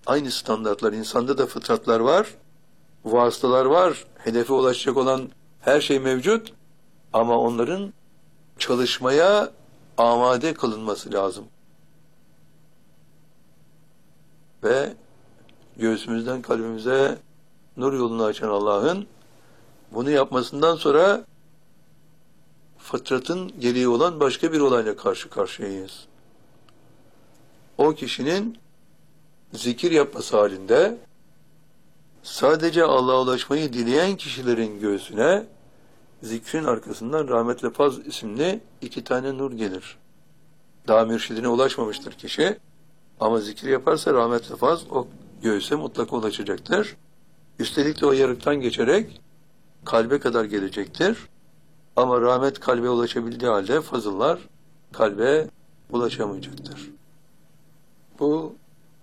Aynı standartlar, insanda da fıtratlar var, vasıtalar var, hedefe ulaşacak olan her şey mevcut ama onların çalışmaya amade kılınması lazım. Ve göğsümüzden kalbimize nur yolunu açan Allah'ın bunu yapmasından sonra fıtratın gereği olan başka bir olayla karşı karşıyayız. O kişinin zikir yapması halinde sadece Allah'a ulaşmayı dileyen kişilerin göğsüne zikrin arkasından rahmetle faz isimli 2 tane nur gelir. Daha mürşidine ulaşmamıştır kişi ama zikir yaparsa rahmetle faz o göğüse mutlaka ulaşacaktır. Üstelik de o yarıktan geçerek kalbe kadar gelecektir. Ama rahmet kalbe ulaşabildiği halde fazıllar kalbe ulaşamayacaktır. Bu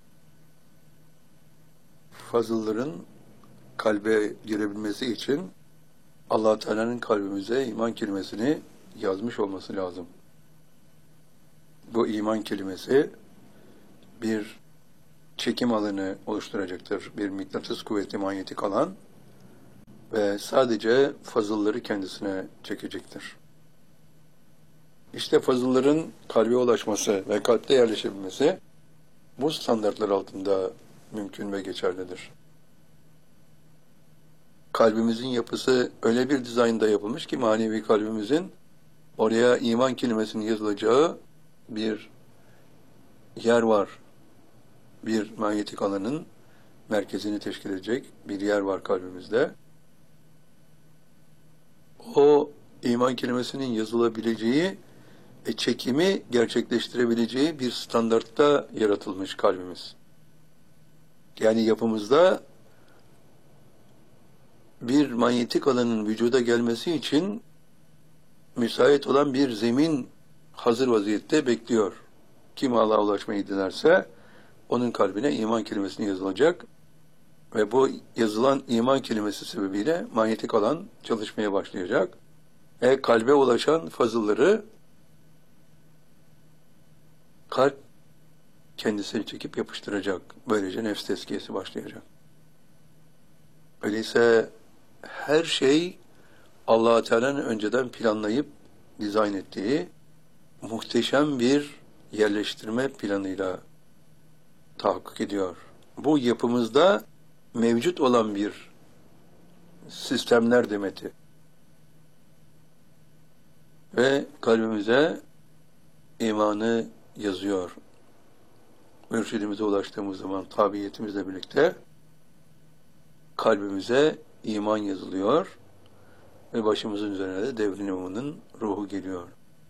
fazılların kalbe girebilmesi için Allah Teala'nın kalbimize iman kelimesini yazmış olması lazım. Bu iman kelimesi bir çekim alanı oluşturacaktır. Bir mıknatıs kuvveti, manyetik alan ve sadece fazılları kendisine çekecektir. İşte fazılların kalbe ulaşması ve kalpte yerleşebilmesi bu standartlar altında mümkün ve geçerlidir. Kalbimizin yapısı öyle bir dizaynda yapılmış ki manevi kalbimizin oraya iman kelimesinin yazılacağı bir yer var. Bir manyetik alanın merkezini teşkil edecek bir yer var kalbimizde. O iman kelimesinin yazılabileceği ve çekimi gerçekleştirebileceği bir standartta yaratılmış kalbimiz. Yani yapımızda bir manyetik alanın vücuda gelmesi için müsait olan bir zemin hazır vaziyette bekliyor. Kim Allah'a ulaşmayı dilerse onun kalbine iman kelimesini yazılacak ve bu yazılan iman kelimesi sebebiyle manyetik alan çalışmaya başlayacak. Kalbe ulaşan fazılları kalp kendisini çekip yapıştıracak. Böylece nefs tezkiyesi başlayacak. Öyleyse her şey Allah-u Teala'nın önceden planlayıp dizayn ettiği muhteşem bir yerleştirme planıyla tahakkuk ediyor. Bu yapımızda mevcut olan bir sistemler demeti. Ve kalbimize imanı yazıyor. Mürşidimize ulaştığımız zaman tabiiyetimizle birlikte kalbimize iman yazılıyor ve başımızın üzerine de devrin imamının ruhu geliyor.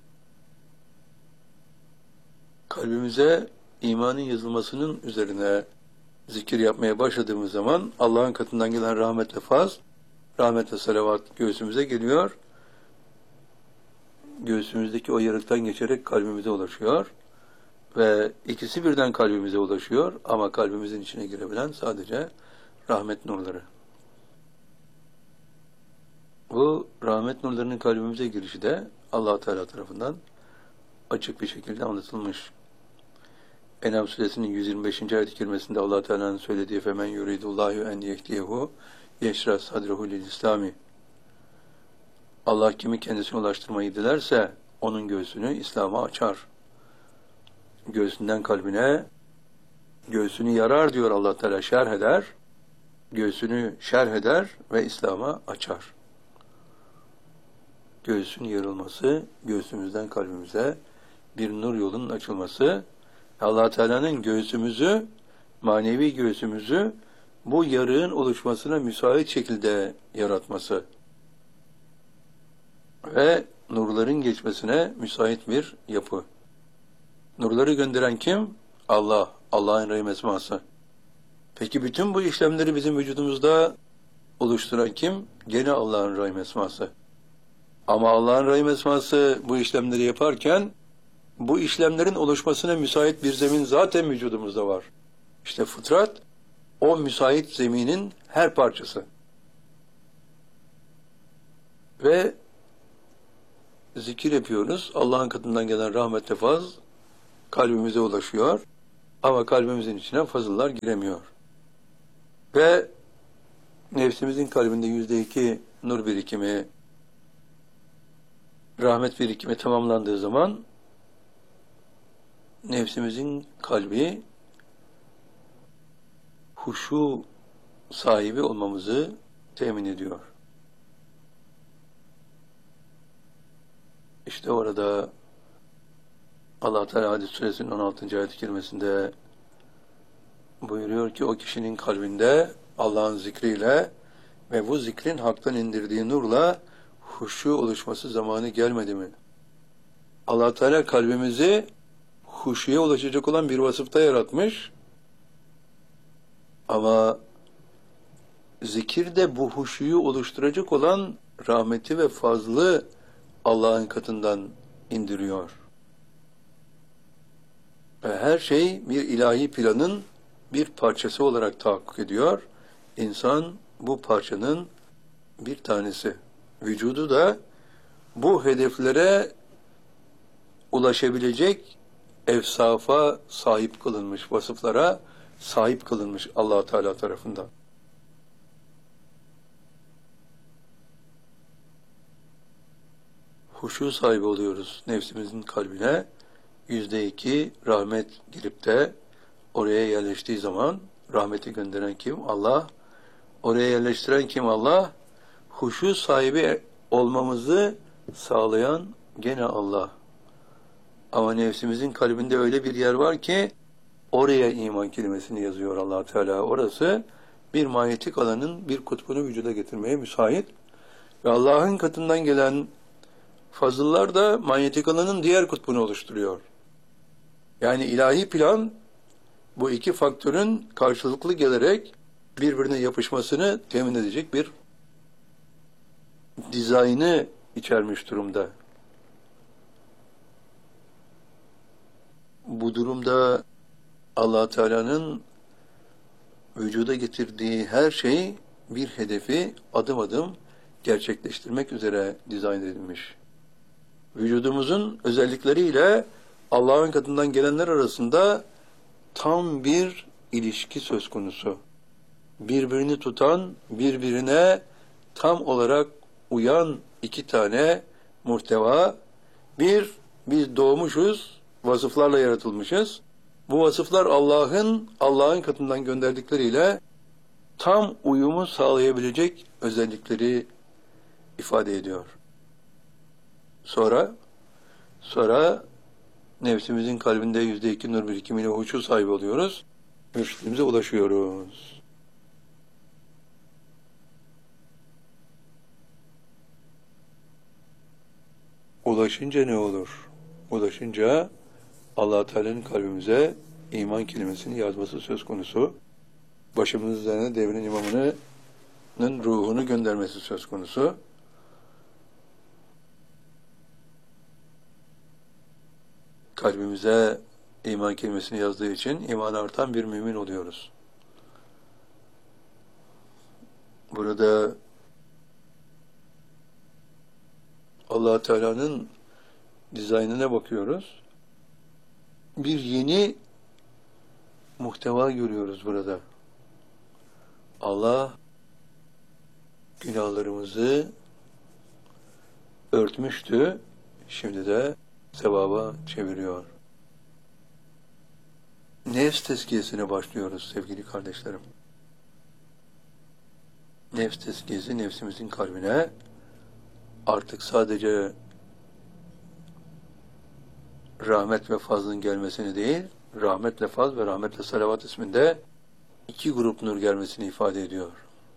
Kalbimize imanın yazılmasının üzerine zikir yapmaya başladığımız zaman Allah'ın katından gelen rahmetle faz, rahmetle salavat göğsümüze geliyor. Göğsümüzdeki o yarıktan geçerek kalbimize ulaşıyor. Ve ikisi birden kalbimize ulaşıyor ama kalbimizin içine girebilen sadece rahmet nurları. Bu rahmet nurlarının kalbimize girişi de Allah Teala tarafından açık bir şekilde anlatılmış. En'am suresinin 125. ayet-i kerimesinde Allah Teala'nın söylediği femen yuridullahu en yehdiyehu yeşra sadrehu lil İslami. Allah kimi kendisine ulaştırmayı dilerse onun göğsünü İslam'a açar. Göğsünden kalbine göğsünü yarar diyor Allah Teala, şerh eder. Göğsünü şerh eder ve İslam'a açar. Göğsün yarılması, göğsümüzden kalbimize bir nur yolunun açılması, Allah Teala'nın göğsümüzü, manevi göğsümüzü bu yarığın oluşmasına müsait şekilde yaratması ve nurların geçmesine müsait bir yapı. Nurları gönderen kim? Allah, Allah'ın rahim esması. Peki bütün bu işlemleri bizim vücudumuzda oluşturan kim? Gene Allah'ın rahim esması. Ama Allah'ın rahim esması bu işlemleri yaparken bu işlemlerin oluşmasına müsait bir zemin zaten vücudumuzda var. İşte fıtrat o müsait zeminin her parçası. Ve zikir yapıyoruz. Allah'ın katından gelen rahmetle faz kalbimize ulaşıyor. Ama kalbimizin içine fazıllar giremiyor. Ve nefsimizin kalbinde %2 nur birikimi, rahmet birikimi tamamlandığı zaman nefsimizin kalbi huşu sahibi olmamızı temin ediyor. İşte orada Allah Teala Hadid Suresinin 16. ayet-i kerimesinde buyuruyor ki o kişinin kalbinde Allah'ın zikriyle ve bu zikrin haktan indirdiği nurla huşu oluşması zamanı gelmedi mi? Allah Teala kalbimizi huşuya ulaşacak olan bir vasıfta yaratmış. Ama zikir de bu huşuyu oluşturacak olan rahmeti ve fazlı Allah'ın katından indiriyor. Ve her şey bir ilahi planın bir parçası olarak tahakkuk ediyor. İnsan bu parçanın bir tanesi. Vücudu da bu hedeflere ulaşabilecek evsafa sahip kılınmış, vasıflara sahip kılınmış Allah Teala tarafından. Huşu sahibi oluyoruz nefsimizin kalbine. %2 rahmet girip de oraya yerleştiği zaman rahmeti gönderen kim? Allah. Oraya yerleştiren kim? Allah. Huşu sahibi olmamızı sağlayan gene Allah. Ama nefsimizin kalbinde öyle bir yer var ki oraya iman kelimesini yazıyor Allah Teala. Orası bir manyetik alanın bir kutbunu vücuda getirmeye müsait. Ve Allah'ın katından gelen fazıllar da manyetik alanın diğer kutbunu oluşturuyor. Yani ilahi plan bu iki faktörün karşılıklı gelerek birbirine yapışmasını temin edecek bir dizaynı içermiş durumda. Bu durumda Allah Teala'nın vücuda getirdiği her şey bir hedefi adım adım gerçekleştirmek üzere dizayn edilmiş. Vücudumuzun özellikleriyle Allah'ın katından gelenler arasında tam bir ilişki söz konusu. Birbirini tutan, birbirine tam olarak uyan iki tane muhteva. Bir, biz doğmuşuz, vasıflarla yaratılmışız. Bu vasıflar Allah'ın katından gönderdikleriyle tam uyumu sağlayabilecek özellikleri ifade ediyor. Sonra nefsimizin kalbinde %2 nur birikimiyle huşu sahibi oluyoruz. Mürşidimize ulaşıyoruz. Ulaşınca ne olur? Ulaşınca Allah Teala'nın kalbimize iman kelimesini yazması söz konusu. Başımızın üzerine devrin imamının ruhunu göndermesi söz konusu. Kalbimize iman kelimesini yazdığı için iman artan bir mümin oluyoruz. Burada Allah Teala'nın dizaynına bakıyoruz. Bir yeni muhteva görüyoruz burada. Allah günahlarımızı örtmüştü. Şimdi de sevaba çeviriyor. Nefs tezkiyesine başlıyoruz sevgili kardeşlerim. Nefs tezkiyesi nefsimizin kalbine artık sadece rahmet ve fazlın gelmesini değil, rahmetle faz ve rahmetle salavat isminde iki grup nur gelmesini ifade ediyor.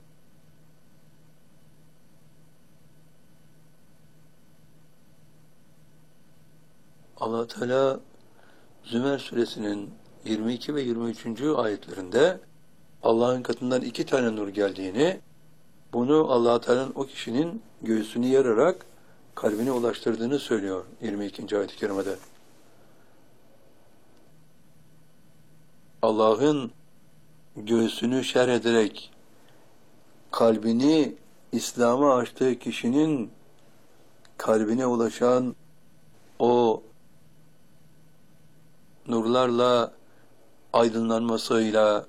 Allah Teala Zümer suresinin 22 ve 23. ayetlerinde Allah'ın katından iki tane nur geldiğini, bunu Allah Teala'nın o kişinin göğsünü yararak kalbine ulaştırdığını söylüyor 22. ayet-i kerimede. Allah'ın göğsünü şerh ederek kalbini İslam'a açtığı kişinin kalbine ulaşan o nurlarla aydınlanmasıyla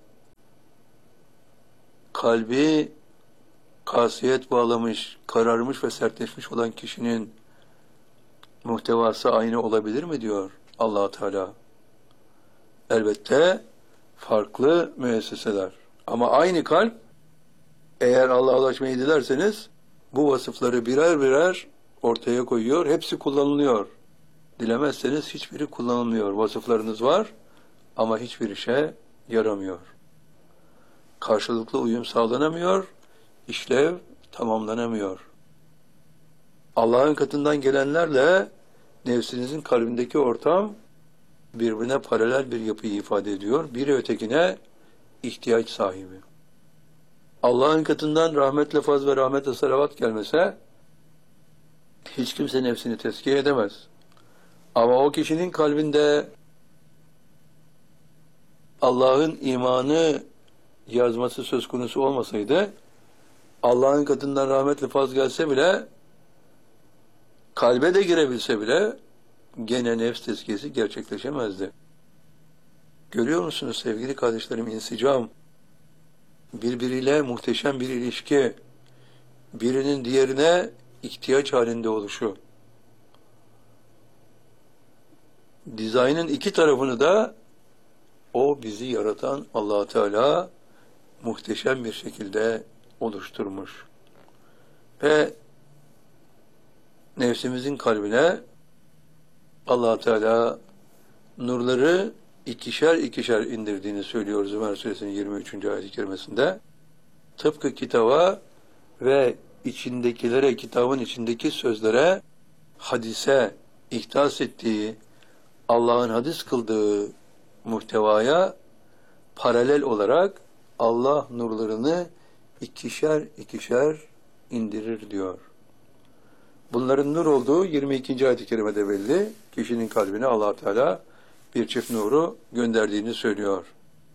kalbi kasiyet bağlamış, kararmış ve sertleşmiş olan kişinin muhtevası aynı olabilir mi diyor Allah Teala. Elbette farklı müesseseler. Ama aynı kalp, eğer Allah'a ulaşmayı dilerseniz bu vasıfları birer birer ortaya koyuyor. Hepsi kullanılıyor. Dilemezseniz hiçbiri kullanılmıyor. Vasıflarınız var ama hiçbir işe yaramıyor. Karşılıklı uyum sağlanamıyor, işlev tamamlanamıyor. Allah'ın katından gelenlerle nefsinizin kalbindeki ortam birbirine paralel bir yapıyı ifade ediyor. Biri ötekine ihtiyaç sahibi. Allah'ın katından rahmetle faz ve rahmetle salavat gelmese hiç kimse nefsini tezkiye edemez. Ama o kişinin kalbinde Allah'ın imanı yazması söz konusu olmasaydı, Allah'ın katından rahmetle faz gelse bile, kalbe de girebilse bile gene nefs tezkiyesi gerçekleşemezdi. Görüyor musunuz sevgili kardeşlerim, insicam, birbiriyle muhteşem bir ilişki, birinin diğerine ihtiyaç halinde oluşu. Dizaynın iki tarafını da o bizi yaratan Allah Teala muhteşem bir şekilde oluşturmuş. Ve nefsimizin kalbine Allah Teala nurları ikişer ikişer indirdiğini söylüyor Zümer Suresinin 23. ayet-i kerimesinde. Tıpkı kitaba ve içindekilere, kitabın içindeki sözlere, hadise ihtas ettiği, Allah'ın hadis kıldığı muhtevaya paralel olarak Allah nurlarını ikişer ikişer indirir diyor. Bunların nur olduğu 22. ayet-i kerimede belli. Kişinin kalbine Allah Teala bir çift nuru gönderdiğini söylüyor.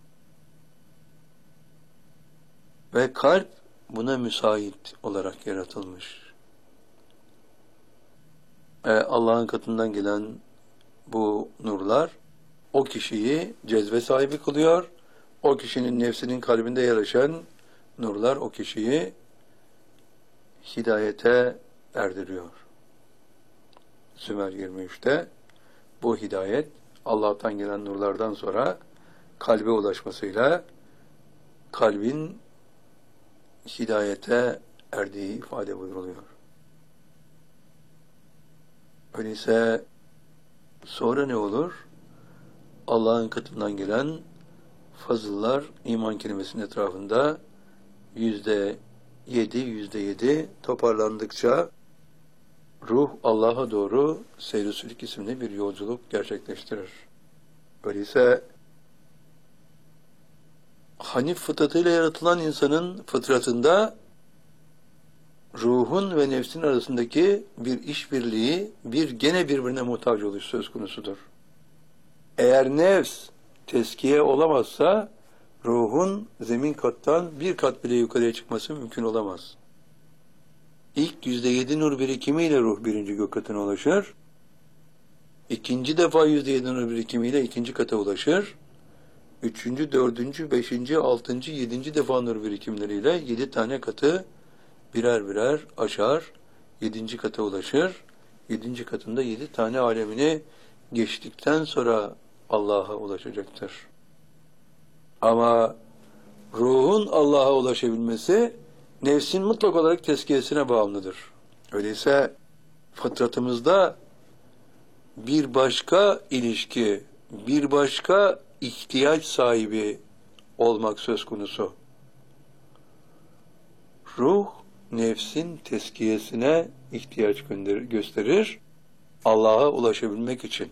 Ve kalp buna müsait olarak yaratılmış. Allah'ın katından gelen bu nurlar o kişiyi cezbe sahibi kılıyor. O kişinin nefsinin kalbinde yerleşen nurlar o kişiyi hidayete erdiriyor. Zümer 23'te bu hidayet Allah'tan gelen nurlardan sonra kalbe ulaşmasıyla kalbin hidayete erdiği ifade buyuruluyor. Öyleyse sonra ne olur? Allah'ın katından gelen fazıllar iman kelimesinin etrafında %7 toparlandıkça ruh Allah'a doğru seyr-i sülük isimli bir yolculuk gerçekleştirir. Öyleyse Hanif fıtratıyla yaratılan insanın fıtratında ruhun ve nefsin arasındaki bir işbirliği, gene birbirine muhtaç oluş söz konusudur. Eğer nefs tezkiye olamazsa ruhun zemin kattan bir kat bile yukarıya çıkması mümkün olamaz. İlk %7 nur birikimiyle ruh birinci gök katına ulaşır. İkinci defa %7 nur birikimiyle ikinci kata ulaşır. Üçüncü, dördüncü, beşinci, altıncı, yedinci defa nur birikimleriyle 7 tane katı birer birer aşar. 7. kata ulaşır. 7. katında 7 tane alemini geçtikten sonra Allah'a ulaşacaktır. Ama ruhun Allah'a ulaşabilmesi nefsin mutlak olarak tezkiyesine bağımlıdır. Öyleyse fıtratımızda bir başka ilişki, bir başka ihtiyaç sahibi olmak söz konusu. Ruh, nefsin tezkiyesine ihtiyaç gösterir, Allah'a ulaşabilmek için.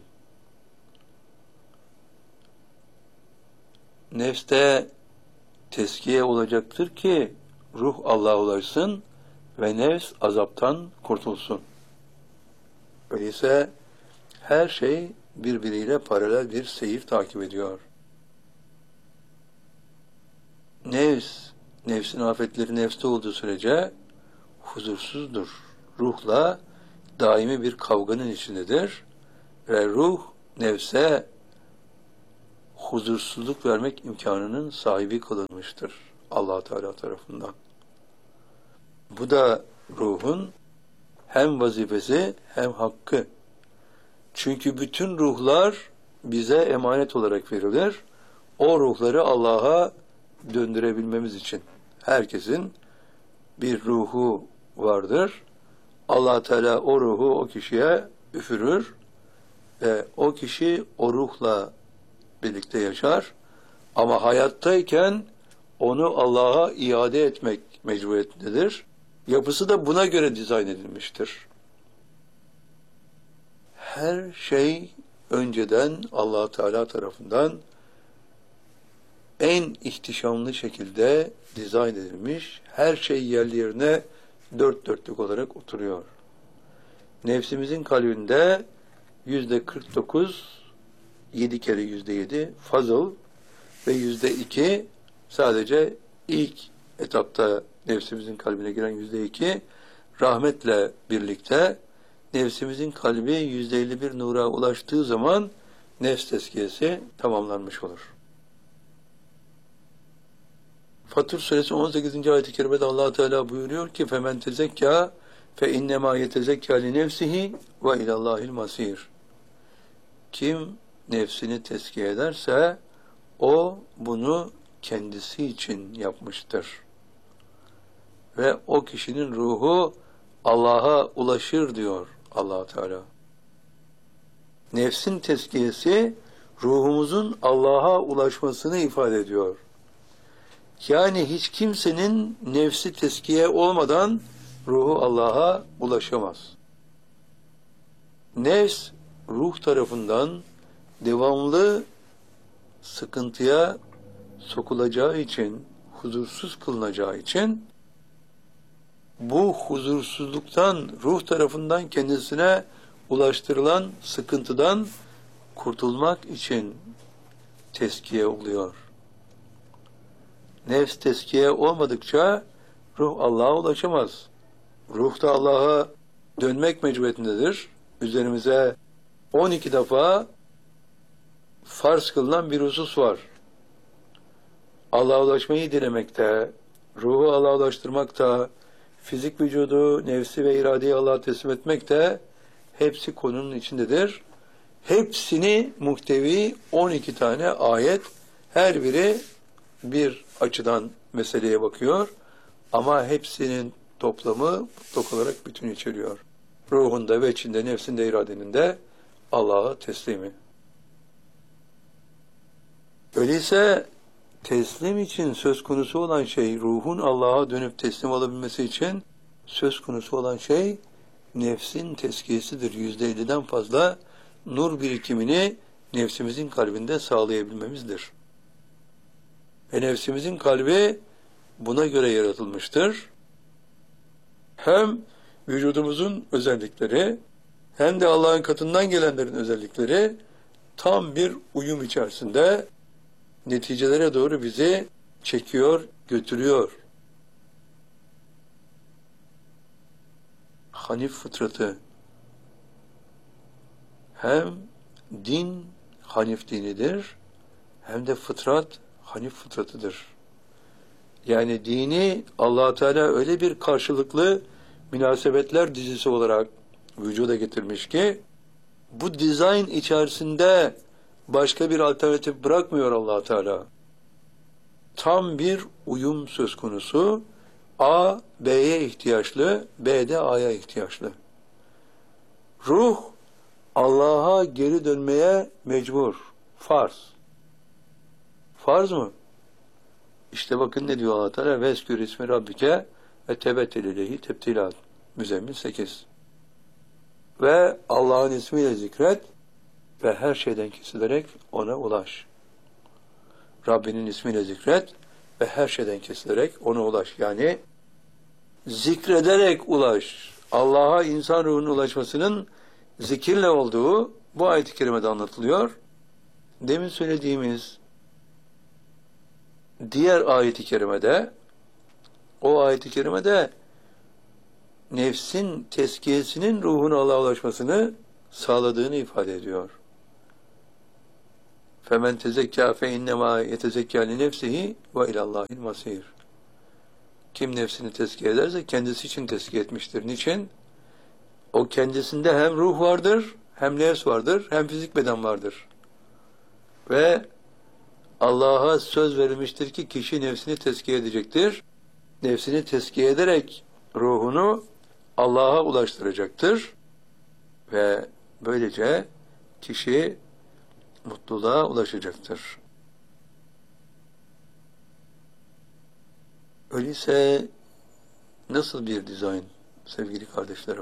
Nefste tezkiye olacaktır ki ruh Allah'a ulaşsın ve nefs azaptan kurtulsun. Öyleyse her şey birbiriyle paralel bir seyir takip ediyor. Nefsin afetleri nefste olduğu sürece huzursuzdur. Ruhla daimi bir kavganın içindedir ve ruh nefse huzursuzluk vermek imkanının sahibi kılınmıştır Allah Teala tarafından. Bu da ruhun hem vazifesi hem hakkı. Çünkü bütün ruhlar bize emanet olarak verilir. O ruhları Allah'a döndürebilmemiz için. Herkesin bir ruhu vardır. Allah Teala o ruhu o kişiye üfürür ve o kişi o ruhla birlikte yaşar. Ama hayattayken onu Allah'a iade etmek mecburiyetindedir. Yapısı da buna göre dizayn edilmiştir. Her şey önceden Allah Teala tarafından en ihtişamlı şekilde dizayn edilmiş. Her şey yerli yerine dört dörtlük olarak oturuyor. Nefsimizin kalbinde %49, 7 kere %7 fazıl ve %2 sadece ilk etapta nefsimizin kalbine giren %2 rahmetle birlikte nefsimizin kalbi %51 nura ulaştığı zaman nefs tezkiyesi tamamlanmış olur. Fatır Suresi 18. ayet-i kerimede Allah Teala buyuruyor ki فَمَنْ تَزَكَّى فَاِنَّمَا يَتَزَكَّى لِنَفْسِهِ وَاِلَى اللّٰهِ الْمَصِيرِ. Kim nefsini tezkiye ederse o bunu kendisi için yapmıştır. Ve o kişinin ruhu Allah'a ulaşır diyor Allah Teala. Nefsin tezkiyesi ruhumuzun Allah'a ulaşmasını ifade ediyor. Yani hiç kimsenin nefsi tezkiye olmadan ruhu Allah'a ulaşamaz. Nefs ruh tarafından devamlı sıkıntıya sokulacağı için, huzursuz kılınacağı için bu huzursuzluktan ruh tarafından kendisine ulaştırılan sıkıntıdan kurtulmak için tezkiye oluyor. Nefs tezkiye olmadıkça ruh Allah'a ulaşamaz. Ruh da Allah'a dönmek mecburiyetindedir. Üzerimize 12 defa farz kılınan bir husus var. Allah'a ulaşmayı dilemekte, ruhu Allah'a ulaştırmakta, fizik vücudu, nefsi ve iradeyi Allah'a teslim etmekte hepsi konunun içindedir. Hepsini muhtevi 12 tane ayet, her biri bir açıdan meseleye bakıyor ama hepsinin toplamı mutlak olarak bütün içeriyor. Ruhunda ve içinde, nefsinde, iradenin de Allah'a teslimi. Öyleyse teslim için söz konusu olan şey, ruhun Allah'a dönüp teslim olabilmesi için söz konusu olan şey nefsin tezkiyesidir. %50'den fazla nur birikimini nefsimizin kalbinde sağlayabilmemizdir. Ve nefsimizin kalbi buna göre yaratılmıştır. Hem vücudumuzun özellikleri hem de Allah'ın katından gelenlerin özellikleri tam bir uyum içerisinde neticelere doğru bizi çekiyor, götürüyor. Hanif fıtratı hem din Hanif dinidir hem de fıtrat Hanif fıtratıdır. Yani dini Allah Teala öyle bir karşılıklı münasebetler dizisi olarak vücuda getirmiş ki bu dizayn içerisinde başka bir alternatif bırakmıyor Allah Teala. Tam bir uyum söz konusu. A, B'ye ihtiyaçlı, B de A'ya ihtiyaçlı. Ruh, Allah'a geri dönmeye mecbur. Farz. Farz mı? İşte bakın ne diyor Allah Teala? Veskür ismi Rabbike ve tebettel ileyhi tebtilat. Müzzemmil 8. Ve Allah'ın ismiyle zikret ve her şeyden kesilerek ona ulaş. Rabbinin ismiyle zikret ve her şeyden kesilerek ona ulaş. Yani zikrederek ulaş. Allah'a insan ruhunun ulaşmasının zikirle olduğu bu ayet-i kerimede anlatılıyor. Demin söylediğimiz diğer ayet-i kerimede, o ayet-i kerimede nefsin tezkiyesinin ruhun Allah'a ulaşmasını sağladığını ifade ediyor. فَمَنْ تَزَكَّى فَاِنَّمَا يَتَزَكَّى لِنَفْسِهِ وَاِلَى اللّٰهِ الْمَصِيرِ. Kim nefsini tezkiye ederse kendisi için tezkiye etmiştir. Niçin? O kendisinde hem ruh vardır, hem nefs vardır, hem fizik beden vardır. Ve Allah'a söz verilmiştir ki kişi nefsini tezkiye edecektir. Nefsini tezkiye ederek ruhunu Allah'a ulaştıracaktır. Ve böylece kişi mutluluğa ulaşacaktır. Öyleyse nasıl bir dizayn sevgili kardeşlerim?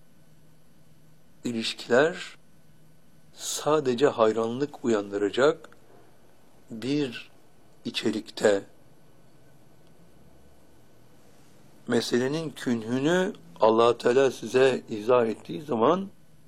İlişkiler sadece hayranlık uyandıracak bir içerikte, meselenin künhünü Allah Teala size izah ettiği zaman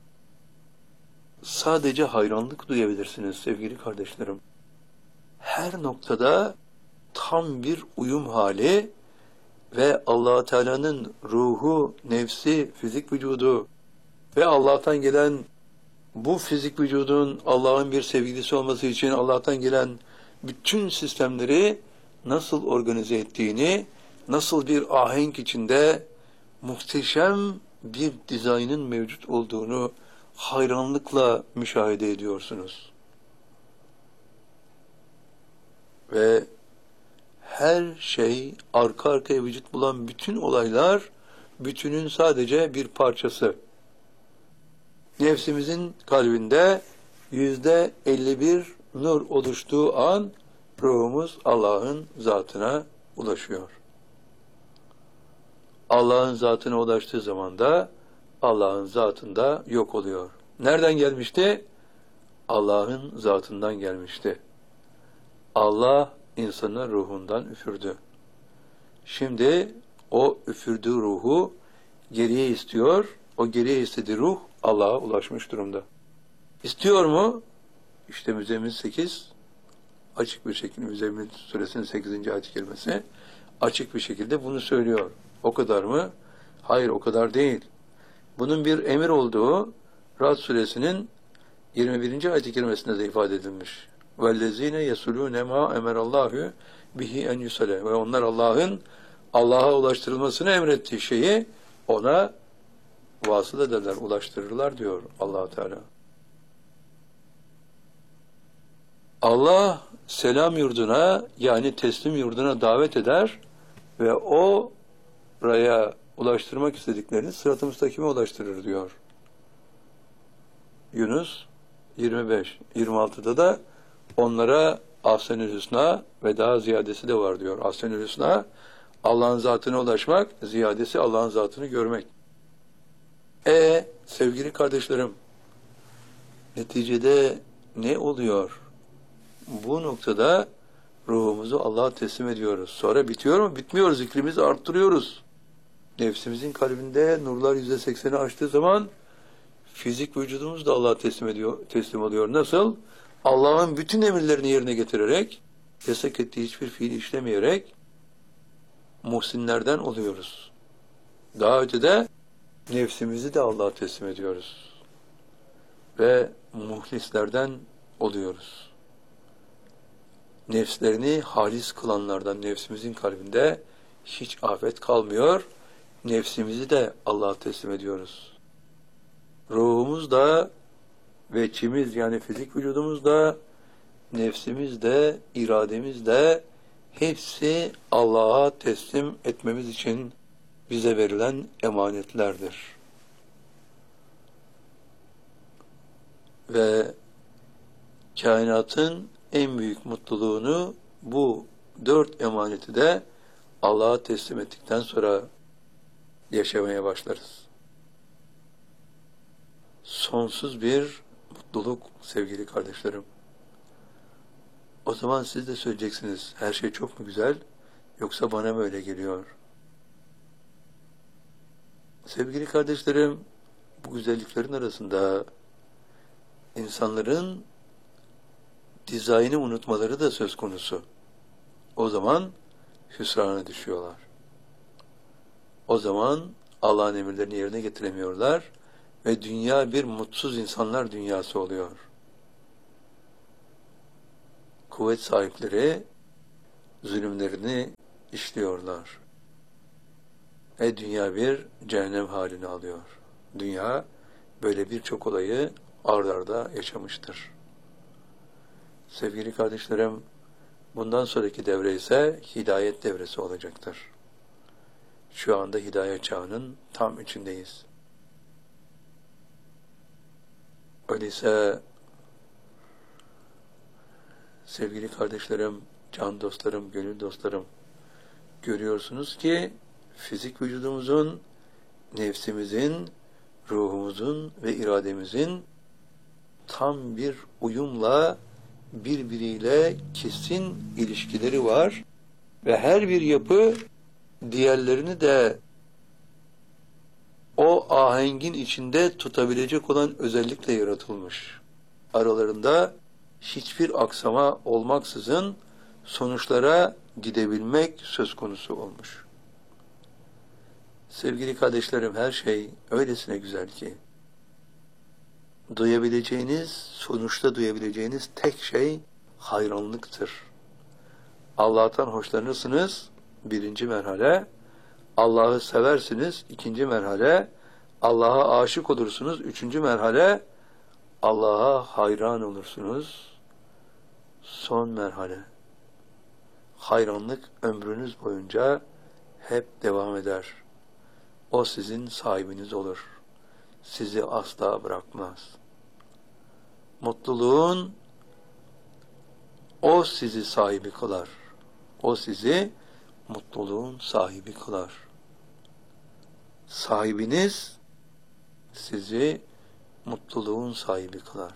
sadece hayranlık duyabilirsiniz sevgili kardeşlerim. Her noktada tam bir uyum hali ve Allah Teala'nın ruhu, nefsi, fizik vücudu ve Allah'tan gelen bu fizik vücudun Allah'ın bir sevgilisi olması için Allah'tan gelen bütün sistemleri nasıl organize ettiğini, nasıl bir ahenk içinde muhteşem bir dizaynın mevcut olduğunu hayranlıkla müşahede ediyorsunuz. Ve her şey, arka arkaya vücut bulan bütün olaylar, bütünün sadece bir parçası. Nefsimizin kalbinde %51 nur oluştuğu an, ruhumuz Allah'ın zatına ulaşıyor. Allah'ın zatına ulaştığı zaman da Allah'ın zatında yok oluyor. Nereden gelmişti? Allah'ın zatından gelmişti. Allah insanın ruhundan üfürdü. Şimdi o üfürdüğü ruhu geriye istiyor. O geriye istediği ruh Allah'a ulaşmış durumda. İstiyor mu? İşte Müzzemmil 8 açık bir şekilde, Müzzemmil suresinin 8. ayet-i kerimesi açık bir şekilde bunu söylüyor. O kadar mı? Hayır, o kadar değil. Bunun bir emir olduğu Ra'd suresinin 21. ayet-i kerimesinde de ifade edilmiş. وَالَّذ۪ينَ يَسُلُونَ مَا اَمَرَ اللّٰهُ بِهِ اَنْ يُسَلَى. Ve onlar Allah'a ulaştırılmasını emrettiği şeyi ona vasıl ederler, ulaştırırlar diyor Allah Teala. Allah selam yurduna, yani teslim yurduna davet eder ve oraya ulaştırmak istediklerini sırat-ı müstakime ulaştırır diyor. Yunus 25, 26'da da onlara Ahsen-ül Hüsna ve daha ziyadesi de var diyor. Ahsen-ül Hüsna, Allah'ın zatına ulaşmak, ziyadesi Allah'ın zatını görmek. Sevgili kardeşlerim, neticede ne oluyor? Bu noktada ruhumuzu Allah'a teslim ediyoruz. Sonra bitiyor mu? Bitmiyor. Zikrimizi arttırıyoruz. Nefsimizin kalbinde nurlar %80'i aştığı zaman fizik vücudumuz da Allah'a teslim oluyor. Nasıl? Allah'ın bütün emirlerini yerine getirerek, yasak ettiği hiçbir fiil işlemeyerek muhsinlerden oluyoruz. Daha ötede nefsimizi de Allah'a teslim ediyoruz. Ve muhlislerden oluyoruz. Nefslerini halis kılanlardan, nefsimizin kalbinde hiç afet kalmıyor. Nefsimizi de Allah'a teslim ediyoruz. Ruhumuz da ve içimiz, yani fizik vücudumuz da, nefsimiz de, irademiz de hepsi Allah'a teslim etmemiz için bize verilen emanetlerdir. Ve kainatın en büyük mutluluğunu bu 4 emaneti de Allah'a teslim ettikten sonra yaşamaya başlarız. Sonsuz bir mutluluk sevgili kardeşlerim. O zaman siz de söyleyeceksiniz, her şey çok mu güzel, yoksa bana mı öyle geliyor? Sevgili kardeşlerim, bu güzelliklerin arasında insanların dizaynı unutmaları da söz konusu. O zaman hüsrana düşüyorlar. O zaman Allah'ın emirlerini yerine getiremiyorlar ve dünya bir mutsuz insanlar dünyası oluyor. kuvvet sahipleri zulümlerini işliyorlar. Dünya bir cehennem halini alıyor. Dünya böyle birçok olayı ard arda yaşamıştır. Sevgili kardeşlerim, bundan sonraki devre ise hidayet devresi olacaktır. Şu anda hidayet çağının tam içindeyiz. Öyleyse sevgili kardeşlerim, can dostlarım, gönül dostlarım, görüyorsunuz ki fizik vücudumuzun, nefsimizin, ruhumuzun ve irademizin tam bir uyumla birbiriyle kesin ilişkileri var ve her bir yapı diğerlerini de o ahengin içinde tutabilecek olan özellikle yaratılmış. Aralarında hiçbir aksama olmaksızın sonuçlara gidebilmek söz konusu olmuş. Sevgili kardeşlerim, her şey öylesine güzel ki duyabileceğiniz, sonuçta duyabileceğiniz tek şey hayranlıktır. Allah'tan hoşlanırsınız, birinci merhale. Allah'ı seversiniz, ikinci merhale. Allah'a aşık olursunuz, üçüncü merhale. Allah'a hayran olursunuz, son merhale. Hayranlık ömrünüz boyunca hep devam eder. O sizin sahibiniz olur. Sizi asla bırakmaz. Mutluluğun o sizi sahibi kılar. O sizi mutluluğun sahibi kılar. Sahibiniz sizi mutluluğun sahibi kılar.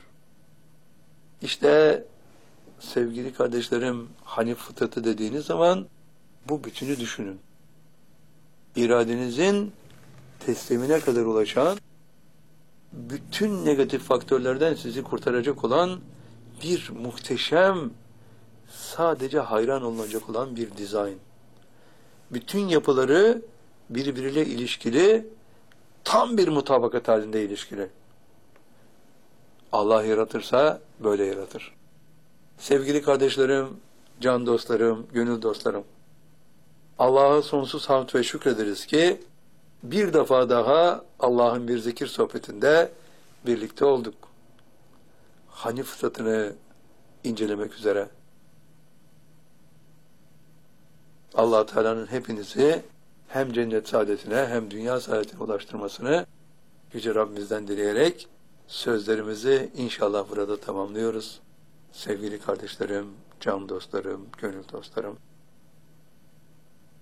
İşte sevgili kardeşlerim, Hanif fıtratı dediğiniz zaman bu bütünü düşünün. İradenizin teslimine kadar ulaşan, bütün negatif faktörlerden sizi kurtaracak olan bir muhteşem, sadece hayran olunacak olan bir dizayn. Bütün yapıları birbiriyle ilişkili, tam bir mutabakat halinde ilişkili. Allah yaratırsa böyle yaratır. Sevgili kardeşlerim, can dostlarım, gönül dostlarım, Allah'a sonsuz hamd ve şükrederiz ki bir defa daha Allah'ın bir zikir sohbetinde birlikte olduk. Hanif fıtratını incelemek üzere. Allah Teala'nın hepinizi hem cennet saadetine hem dünya saadetine ulaştırmasını Yüce Rabbimizden dileyerek sözlerimizi inşallah burada tamamlıyoruz. Sevgili kardeşlerim, can dostlarım, gönül dostlarım.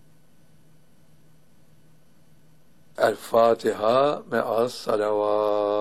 El Fatiha me'as salavat.